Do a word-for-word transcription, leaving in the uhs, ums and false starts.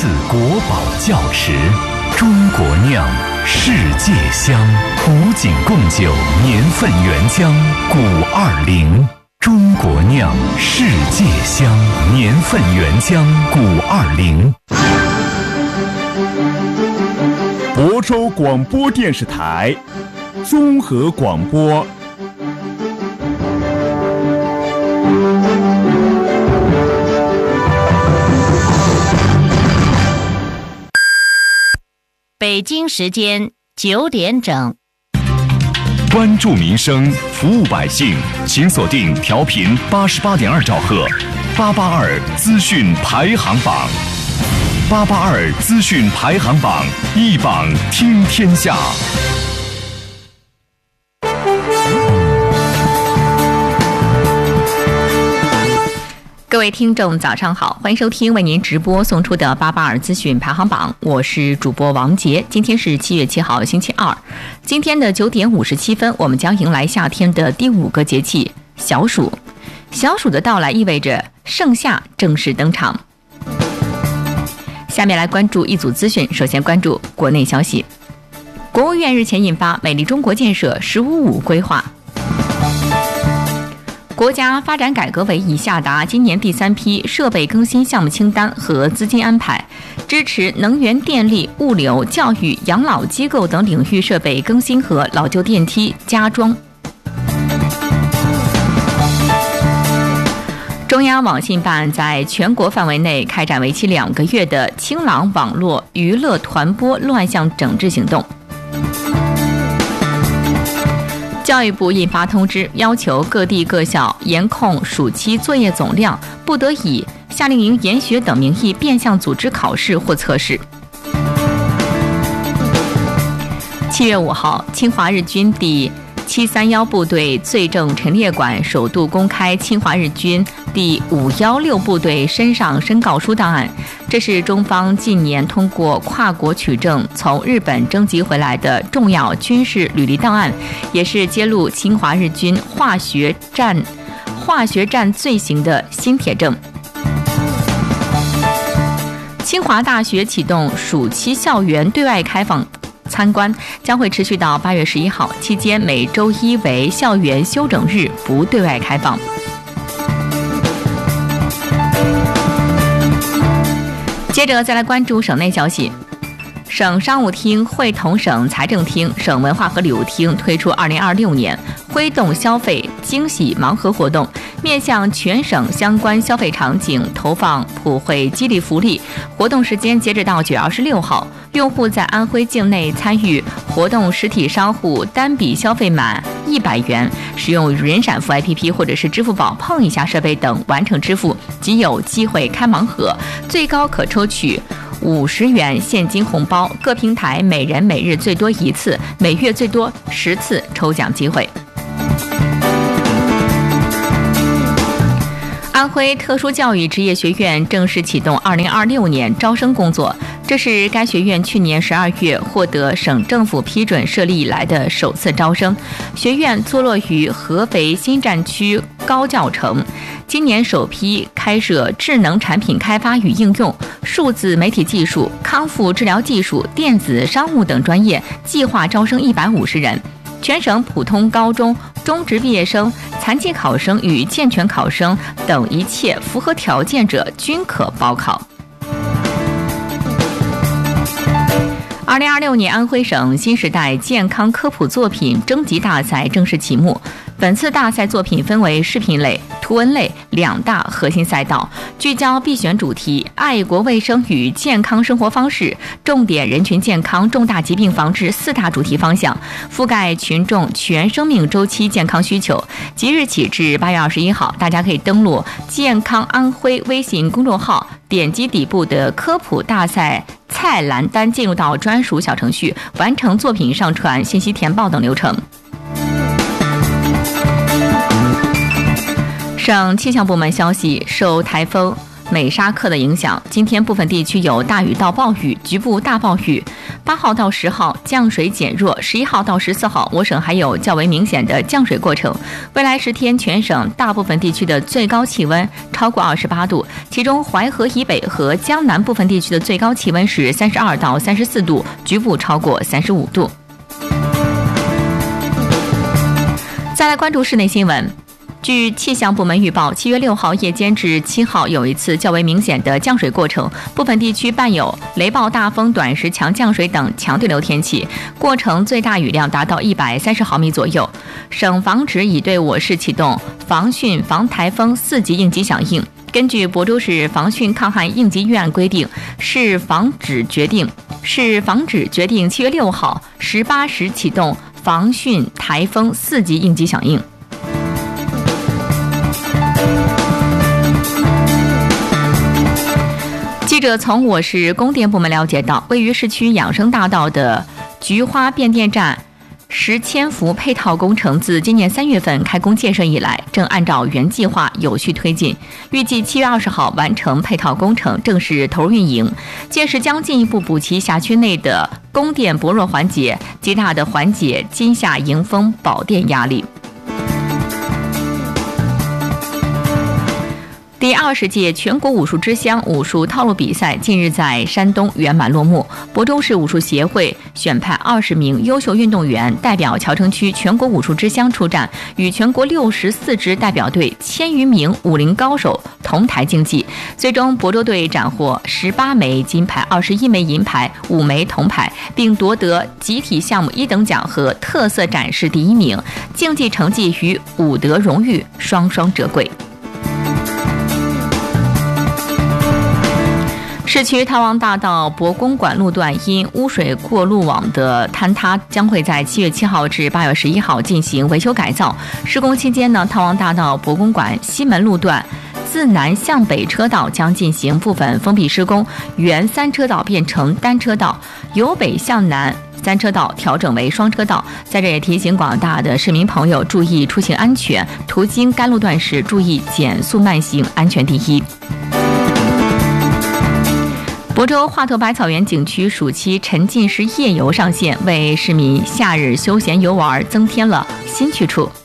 次国宝窖池，中国酿，世界香，古井贡酒年份原浆古二零。中国酿，世界香，年份原浆古二零。 亳州广播电视台综合广播。 北京时间九点整。 关注民生，服务百姓，请锁定调频八十八点二兆赫，八八二资讯排行榜，八八二资讯排行榜，一榜听天下。 各位听众早上好，欢迎收听为您直播送出的八八二资讯排行榜，我是主播王杰。今天是七月七号星期二，今天的九点五十七分，我们将迎来夏天的第五个节气小暑。小暑的到来意味着盛夏正式登场。下面来关注一组资讯，首先关注国内消息。国务院日前印发《美丽中国建设“十五五”规划》，国家发展改革委已下达今年第三批设备更新项目清单和资金安排，支持能源、电力、物流、教育、养老机构等领域设备更新和老旧电梯加装。中央网信办在全国范围内开展为期两个月的清朗网络娱乐团播乱象整治行动。教育部印发通知，要求各地各校严控暑期作业总量，不得以夏令营、研学等名义变相组织考试或测试。七月五号，侵华日军第七三一部队罪证陈列馆首度公开侵华日军第五一六部队身上申告书档案，这是中方近年通过跨国取证从日本征集回来的重要军事履历档案，也是揭露侵华日军化学战化学战罪行的新铁证。清华大学启动暑期校园对外开放参观，将会持续到八月十一号，期间每周一为校园休整日，不对外开放。接着再来关注省内消息。省商务厅会同省财政厅、省文化和旅游厅推出二零二六年挥动消费惊喜盲盒活动，面向全省相关消费场景投放普惠激励福利。活动时间截止到九月二十六号，用户在安徽境内参与活动实体商户单笔消费满一百元，使用人闪付 A P P 或者是支付宝碰一下设备等完成支付，即有机会开盲盒，最高可抽取五十元现金红包，各平台每人每日最多一次，每月最多十次抽奖机会。安徽特殊教育职业学院正式启动二零二六年招生工作，这是该学院去年十二月获得省政府批准设立以来的首次招生。学院坐落于合肥新站区高教城，今年首批开设智能产品开发与应用、数字媒体技术、康复治疗技术、电子商务等专业，计划招生一百五十人。全省普通高中、中职毕业生、残疾考生与健全考生等一切符合条件者均可报考。二零二六年安徽省新时代健康科普作品征集大赛正式启幕。本次大赛作品分为视频类、图文类两大核心赛道，聚焦必选主题爱国卫生与健康生活方式、重点人群健康、重大疾病防治四大主题方向，覆盖群众全生命周期健康需求。即日起至八月二十一号，大家可以登录健康安徽微信公众号，点击底部的科普大赛菜栏单，进入到专属小程序，完成作品上传、信息填报等流程。省气象部门消息，受台风美沙克的影响，今天部分地区有大雨到暴雨，局部大暴雨。八号到十号降水减弱，十一号到十四号我省还有较为明显的降水过程。未来十天全省大部分地区的最高气温超过二十八度，其中淮河以北和江南部分地区的最高气温是三十二到三十四度，局部超过三十五度。再来关注室内新闻。据气象部门预报，七月六号夜间至七号有一次较为明显的降水过程，部分地区伴有雷暴大风、短时强降水等强对流天气，过程最大雨量达到一百三十毫米左右。省防指已对我市启动防汛防台风四级应急响应。根据亳州市防汛抗旱应急预案规定，市防指决定市防指决定七月六号十八时启动防汛台风四级应急响应。记者从我市供电部门了解到，位于市区养生大道的菊花变电站十千伏配套工程自今年三月份开工建设以来，正按照原计划有序推进，预计七月二十号完成配套工程，正式投入运营。届时将进一步补齐辖区内的供电薄弱环节，极大的缓解今夏迎风保电压力。第二十届全国武术之乡武术套路比赛近日在山东圆满落幕。亳州市武术协会选派二十名优秀运动员代表谯城区全国武术之乡出战，与全国六十四支代表队千余名武林高手同台竞技。最终，亳州队斩获十八枚金牌、二十一枚银牌、五枚铜牌，并夺得集体项目一等奖和特色展示第一名，竞技成绩与武德荣誉双双折桂。市区泰王大道博公馆路段因污水过路网的坍塌，将会在七月七号至八月十一号进行维修改造。施工期间呢，泰王大道博公馆西门路段自南向北车道将进行部分封闭施工，原三车道变成单车道，由北向南三车道调整为双车道。在这也提醒广大的市民朋友注意出行安全，途经该路段时注意减速慢行，安全第一。亳州华佗百草园景区暑期沉浸式夜游上线，为市民夏日休闲游玩增添了新去处。